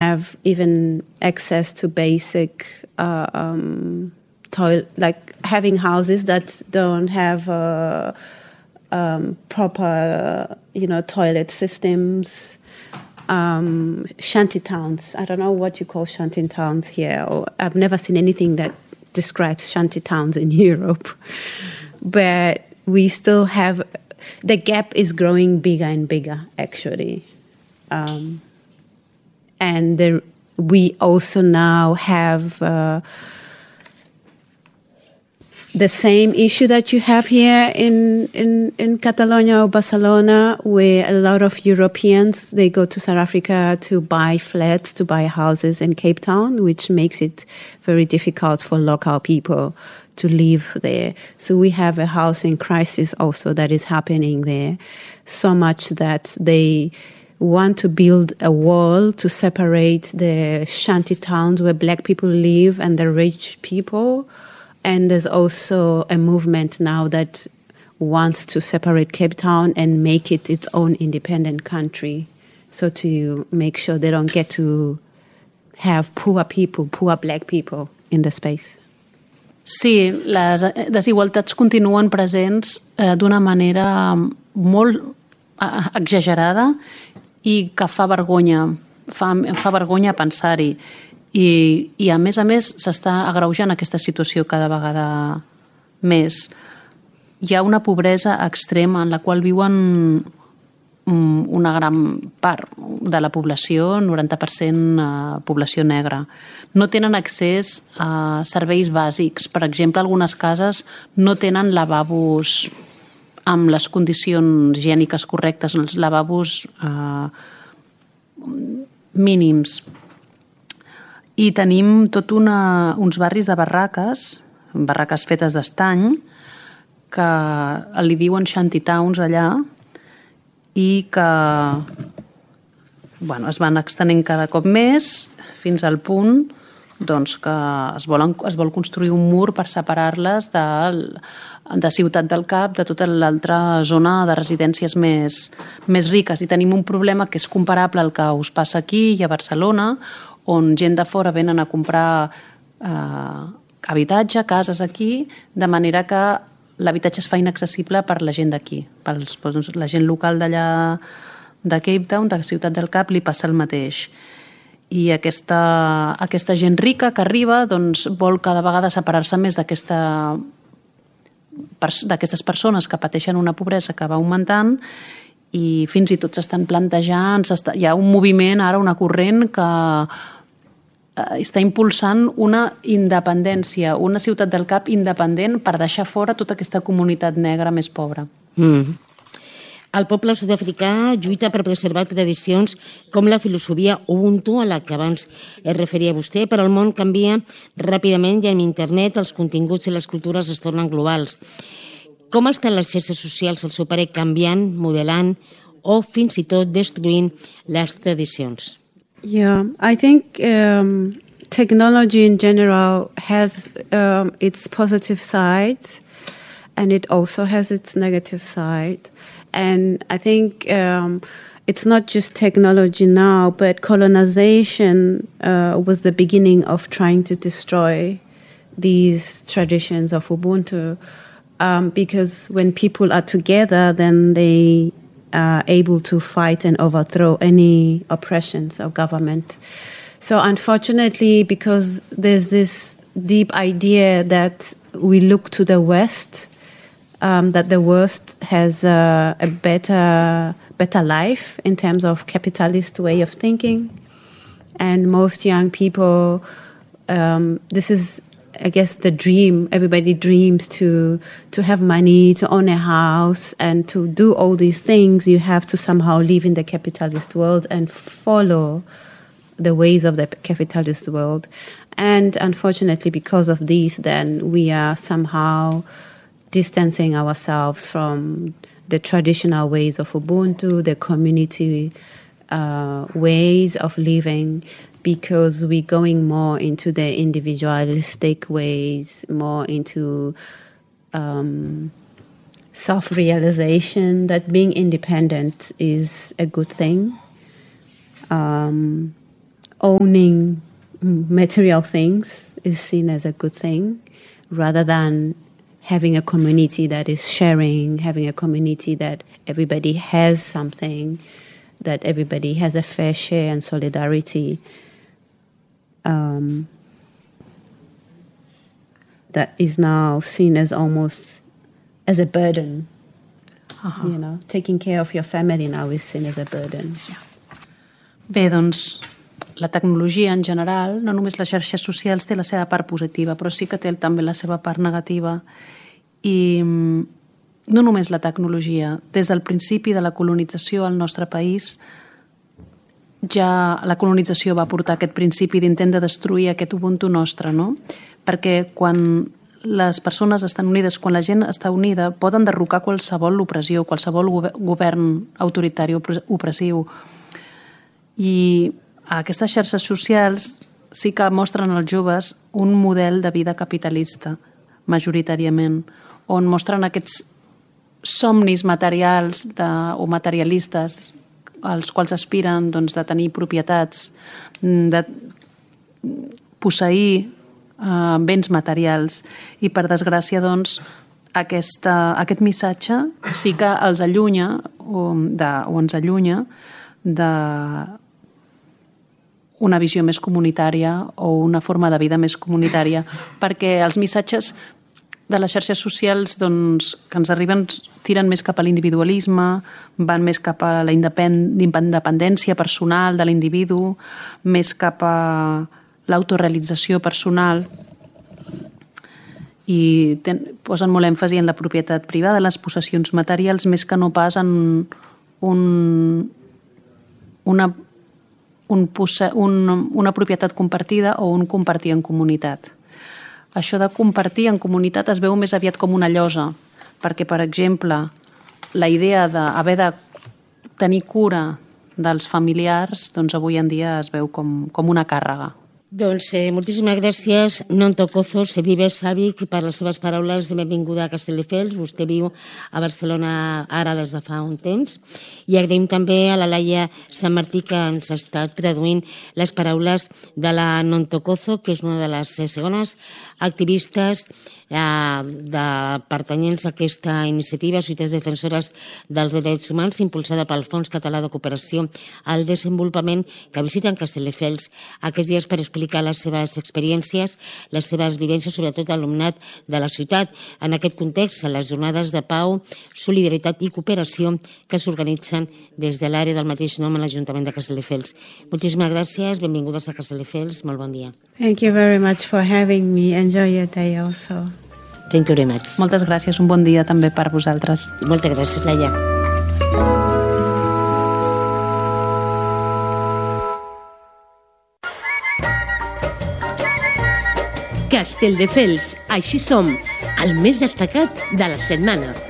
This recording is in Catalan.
have even access to basic toilet, like having houses that don't have proper, toilet systems. Shanty towns. I don't know what you call shanty towns here. Or I've never seen anything that describes shanty towns in Europe. But we still have, the gap is growing bigger and bigger, actually. And we also now have the same issue that you have here in Catalonia or Barcelona, where a lot of Europeans, they go to South Africa to buy flats, to buy houses in Cape Town, which makes it very difficult for local people to live there. So we have a housing crisis also that is happening there, so much that they want to build a wall to separate the shanty towns where black people live and the rich people. And there's also a movement now that wants to separate Cape Town and make it its own independent country. So to make sure they don't get to have poor black people in the space. Sí, les desigualtats continuen presents d'una manera molt exagerada i que fa vergonya pensar-hi. I a més s'està agreujant aquesta situació cada vegada més. Hi ha una pobresa extrema en la qual viuen una gran part de la població, 90% població negra. No tenen accés a serveis bàsics. Per exemple, algunes cases no tenen lavabos amb les condicions higièniques correctes, els lavabos mínims. I tenim uns barris de barraques fetes d'estany, que li diuen shanty towns allà, i que es van extenent cada cop més fins al punt que es vol construir un mur per separar-les de Ciutat del Cap, de tota l'altra zona de residències més riques. I tenim un problema que és comparable al que us passa aquí i a Barcelona, on gent de fora venen a comprar habitatge, cases aquí, de manera que l'habitatge es fa inaccessible per la gent d'aquí. La gent local d'allà de Cape Town, de Ciutat del Cap, li passa el mateix. I aquesta gent rica que arriba vol cada vegada separar-se més d'aquestes persones que pateixen una pobresa que va augmentant, i fins i tot s'estan plantejant, hi ha un moviment ara, una corrent que està impulsant una independència, una Ciutat del Cap independent per deixar fora tota aquesta comunitat negra més pobra. El poble sud-africà lluita per preservar tradicions com la filosofia Ubuntu, a la que abans es referia vostè, però el món canvia ràpidament i amb internet els continguts i les cultures es tornen globals. Com estan les xarxes socials, al seu parer, canviant, modelant o fins i tot destruint les tradicions? Yeah, I think technology in general has its positive sides, and it also has its negative side. And I think it's not just technology now, but colonization was the beginning of trying to destroy these traditions of Ubuntu. Because when people are together, then they are able to fight and overthrow any oppressions of government. So unfortunately, because there's this deep idea that we look to the West, that the West has a better life in terms of capitalist way of thinking. And most young people, this is, I guess, the dream. Everybody dreams to have money, to own a house, and to do all these things. You have to somehow live in the capitalist world and follow the ways of the capitalist world. And unfortunately, because of this, then we are somehow distancing ourselves from the traditional ways of Ubuntu, the community ways of living, because we're going more into the individualistic ways, more into self-realization that being independent is a good thing. owning material things is seen as a good thing, rather than having a community that is sharing, having a community that everybody has something, that everybody has a fair share and solidarity. That is now seen as almost as a burden. You know, taking care of your family now is seen as a burden. Bé, doncs, la tecnologia en general, no només les xarxes socials, té la seva part positiva, però sí que té també la seva part negativa. I no només la tecnologia. Des del principi de la colonització al nostre país, ja la colonització va portar aquest principi d'intent de destruir aquest Ubuntu nostre, no? Perquè quan les persones estan unides, quan la gent està unida, poden derrocar qualsevol opressió, qualsevol govern autoritari opressiu. I aquestes xarxes socials sí que mostren als joves un model de vida capitalista, majoritàriament, on mostren aquests somnis materials o materialistes als quals aspiren doncs, de tenir propietats, de posseir béns materials. I, per desgràcia, doncs, aquest missatge sí que els allunya o ens allunya d'una visió més comunitària o una forma de vida més comunitària, perquè els missatges de les xarxes socials doncs, que ens arriben tiren més cap a l'individualisme, van més cap a la independència personal de l'individu, més cap a l'autorealització personal, i posen molt èmfasi en la propietat privada, les possessions materials, més que no pas en una propietat compartida o un compartir en comunitat. Això de compartir en comunitat es veu més aviat com una llosa, perquè, per exemple, la idea d'haver de tenir cura dels familiars, doncs avui en dia es veu com una càrrega. Doncs moltíssimes gràcies, Nonto Cozo, Celibes Savic, per les seves paraules de benvinguda a Castelldefels. Vostè viu a Barcelona ara des de fa un temps. I agraïm també a la Laia Sant Martí, que ens està traduint les paraules de la Nonto Cozo, que és una de les segones activistes pertanyents a aquesta iniciativa Societats Defensores dels Drets Humans, impulsada pel Fons Català de Cooperació al Desenvolupament, que visiten Castelldefels aquests dies per explicar les seves experiències, les seves vivències, sobretot a l'alumnat de la ciutat, en aquest context, a les jornades de pau, solidaritat i cooperació que s'organitzen des de l'àrea del mateix nom a l'Ajuntament de Castelldefels. Moltíssimes gràcies, benvingudes a Castelldefels, molt bon dia. Thank you very much for having me. Enjoy your day also. Thank you very much. Moltes gràcies, un bon dia també per vosaltres. Moltes gràcies, Laia. Castelldefels, així som, el més destacat de la setmana.